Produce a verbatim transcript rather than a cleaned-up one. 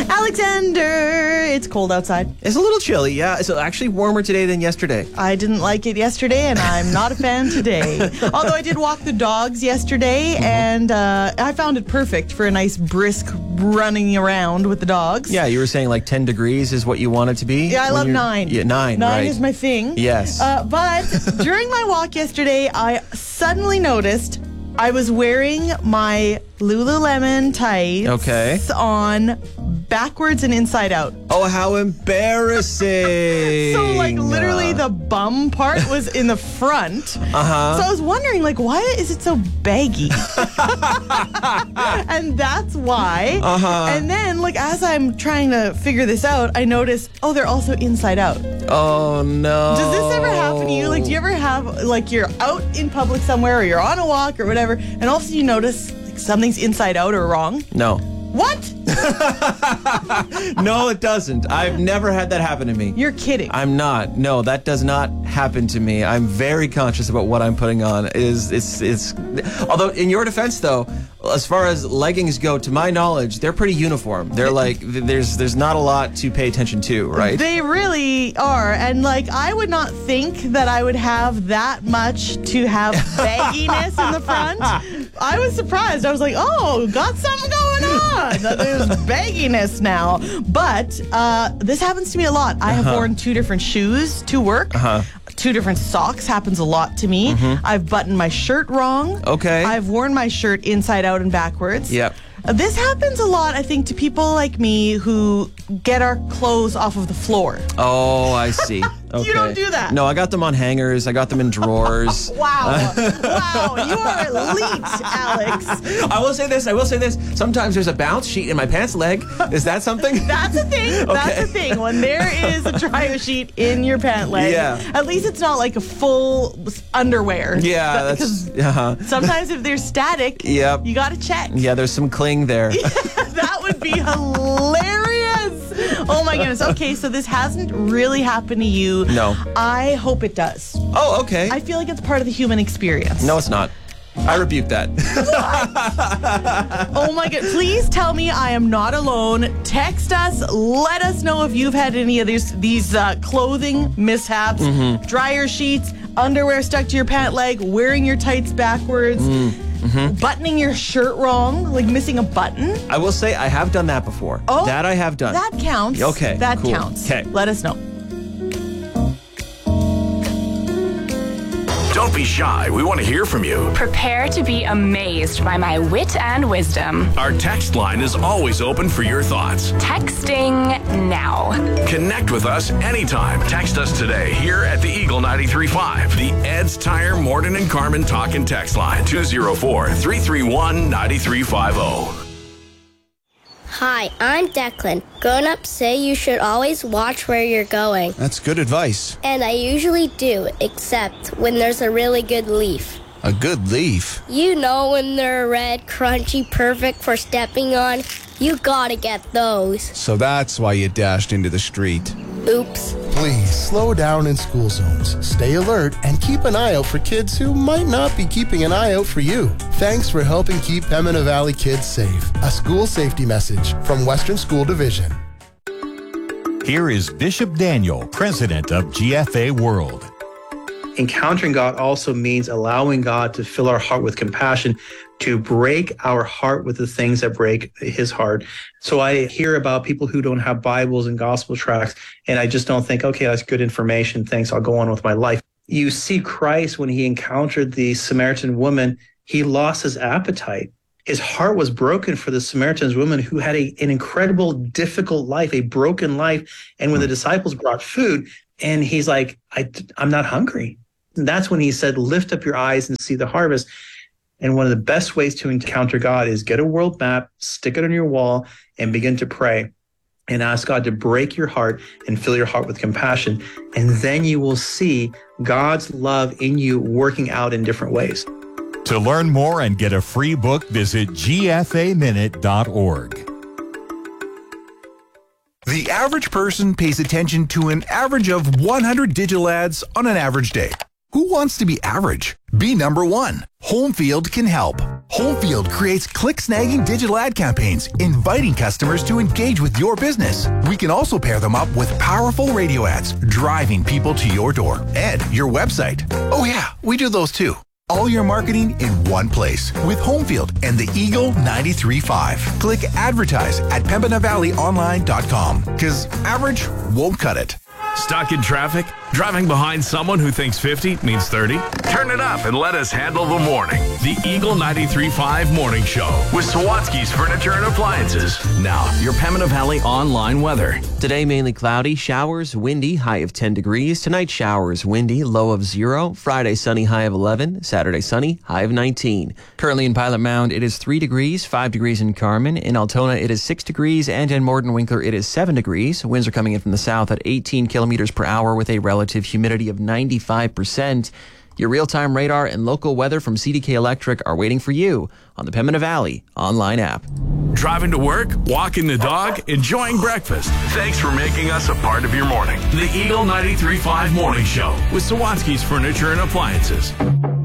Alexander, it's cold outside. It's a little chilly, yeah. It's actually warmer today than yesterday. I didn't like it yesterday, and I'm not a fan today. Although I did walk the dogs yesterday, mm-hmm. and uh, I found it perfect for a nice brisk running around with the dogs. Yeah, you were saying like ten degrees is what you want it to be? Yeah, I love nine. Yeah, nine, Nine right. is my thing. Yes. Uh, but during my walk yesterday, I suddenly noticed I was wearing my Lululemon tights okay. on backwards and inside out. Oh, how embarrassing. So, like, literally the bum part was in the front. Uh-huh. So I was wondering, like, why is it so baggy? And that's why. Uh-huh. And then, like, as I'm trying to figure this out, I noticed, oh, they're also inside out. Oh, no. Does this ever happen to you? Like, do you ever have, like, you're out in public somewhere or you're on a walk or whatever, and all of a sudden you notice like, something's inside out or wrong? No. What? No, it doesn't. I've never had that happen to me. You're kidding. I'm not. No, that does not happen to me. I'm very conscious about what I'm putting on. It is it's it's although in your defense though, as far as leggings go, to my knowledge, they're pretty uniform. They're like there's there's not a lot to pay attention to, right? They really are. And like I would not think that I would have that much to have bagginess in the front. I was surprised. I was like, "Oh, got something going on." There's bagginess now. But uh, this happens to me a lot. I have uh-huh. worn two different shoes to work. Uh-huh. Two different socks happens a lot to me. Mm-hmm. I've buttoned my shirt wrong. Okay. I've worn my shirt inside out and backwards. Yep. Uh, this happens a lot, I think, to people like me who get our clothes off of the floor. Oh, I see. Okay. You don't do that. No, I got them on hangers. I got them in drawers. Wow. Wow. You are elite, Alex. I will say this. I will say this. Sometimes there's a bounce sheet in my pants leg. Is that something? That's a thing. Okay. That's a thing. When there is a dryer sheet in your pant leg, yeah. at least it's not like a full underwear. Yeah. That, that's, uh-huh. sometimes if they're static, yep. you got to check. Yeah, there's some cling there. Yeah, that would be hilarious. Oh my goodness. Okay, so this hasn't really happened to you. No. I hope it does. Oh, okay. I feel like it's part of the human experience. No, it's not. I rebuke that. Oh my God. Please tell me I am not alone. Text us. Let us know if you've had any of these, these uh, clothing mishaps, mm-hmm. dryer sheets, underwear stuck to your pant leg, wearing your tights backwards. Mm. Mm-hmm. Buttoning your shirt wrong, like missing a button. I will say I have done that before. Oh, that I have done. That counts. Okay, that cool. counts. Okay, let us know. Don't be shy. We want to hear from you. Prepare to be amazed by my wit and wisdom. Our text line is always open for your thoughts. Texting now. Connect with us anytime. Text us today here at the Eagle ninety-three point five. The Ed's Tire Morton and Carmen talk and text line two oh four, three three one, nine three five oh. Hi, I'm Declan. Grown-ups say you should always watch where you're going. That's good advice. And I usually do, except when there's a really good leaf. A good leaf? You know when they're red, crunchy, perfect for stepping on? You gotta get those. So that's why you dashed into the street. Oops. Please slow down in school zones. Stay alert and keep an eye out for kids who might not be keeping an eye out for you. Thanks for helping keep Pembina Valley kids safe. A school safety message from Western School Division. Here is Bishop Daniel, president of G F A World. Encountering God also means allowing God to fill our heart with compassion, to break our heart with the things that break his heart. So I hear about people who don't have Bibles and gospel tracts, and I just don't think, okay, that's good information. Thanks, I'll go on with my life. You see Christ when he encountered the Samaritan woman, he lost his appetite. His heart was broken for the Samaritan woman who had a, an incredible, difficult life, a broken life. And when the disciples brought food, and he's like, I, I'm not hungry. And that's when he said, lift up your eyes and see the harvest. And one of the best ways to encounter God is get a world map, stick it on your wall, and begin to pray and ask God to break your heart and fill your heart with compassion. And then you will see God's love in you working out in different ways. To learn more and get a free book, visit G F A minute dot org. The average person pays attention to an average of one hundred digital ads on an average day. Who wants to be average? Be number one. Homefield can help. Homefield creates click-snagging digital ad campaigns, inviting customers to engage with your business. We can also pair them up with powerful radio ads, driving people to your door and your website. Oh yeah, we do those too. All your marketing in one place with Homefield and the Eagle ninety-three point five. Click advertise at pembina valley online dot com because average won't cut it. Stuck in traffic? Driving behind someone who thinks fifty means thirty? Turn it up and let us handle the morning. The Eagle ninety-three point five Morning Show with Sawatsky's Furniture and Appliances. Now, your Pembina Valley online weather. Today, mainly cloudy, showers, windy, high of ten degrees. Tonight, showers, windy, low of zero. Friday, sunny, high of eleven. Saturday, sunny, high of nineteen. Currently in Pilot Mound, it is three degrees, five degrees in Carmen. In Altona, it is six degrees, and in Morton-Winkler, it is seven degrees. Winds are coming in from the south at eighteen kilometers per hour with a relative humidity of ninety-five percent. Your real-time radar and local weather from C D K Electric are waiting for you on the Pembina Valley online app. Driving to work, walking the dog, enjoying breakfast. Thanks for making us a part of your morning. The Eagle ninety-three point five Morning Show with Sawatsky's Furniture and Appliances.